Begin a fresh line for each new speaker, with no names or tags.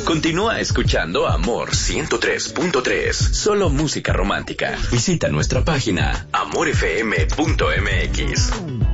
Continúa escuchando Amor 103.3. Solo música romántica. Visita nuestra página amorfm.mx.